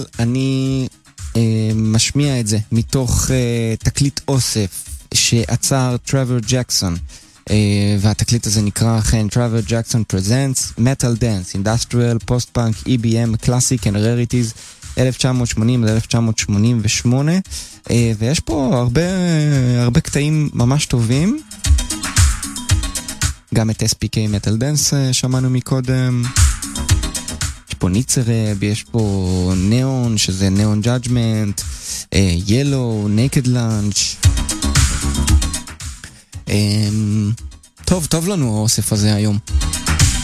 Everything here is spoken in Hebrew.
אני משמיע את זה מתוך תקליט אוסף שעצר טרוור ג'קסון, והתקליט הזה נקרא אכן טרוור ג'קסון Presents Metal Dance Industrial Post-Punk EBM Classic and Rarities 1980 ל-1988, ויש פה הרבה קטעים ממש טובים, גם את SPK Metal Dance שמענו מקודם, יש פה ניצרב, יש פה ניאון שזה ניאון ג'אג'מנט, ילו, נקד לאנץ'. טוב לנו האוסף הזה היום.